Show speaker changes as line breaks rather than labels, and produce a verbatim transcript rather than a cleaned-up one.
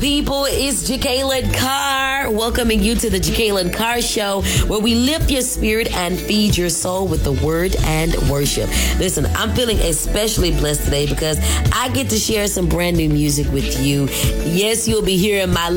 People, it's Jekalyn Carr welcoming you to the Jekalyn Carr Show, where we lift your spirit and feed your soul with the word and worship. Listen, I'm feeling especially blessed today because I get to share some brand new music with you. Yes, you'll be hearing my